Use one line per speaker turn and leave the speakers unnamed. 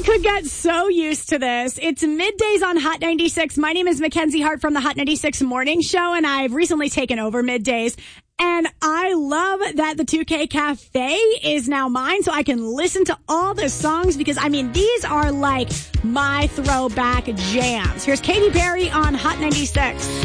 could get so used to this. It's middays on Hot 96. My name is Mackenzie Hart from the Hot 96 Morning Show, and I've recently taken over middays. And I love that the 2K Cafe is now mine, so I can listen to all the songs because, I mean, these are like my throwback jams. Here's Katy Perry on Hot 96.